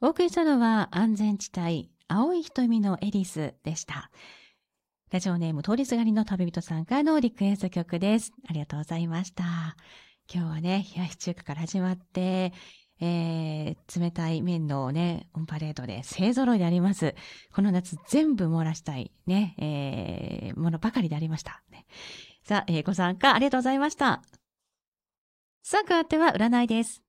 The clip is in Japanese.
お送りしたのは安全地帯、青い瞳のエリスでした。ラジオネーム通りすがりの旅人さんからのリクエスト曲です。ありがとうございました。今日はね、冷やし中華から始まって、冷たい麺のね、オンパレードで勢揃いであります。この夏全部漏らしたいね、ものばかりでありました。ね、さあ、ご参加ありがとうございました。さあ、変わっては占いです。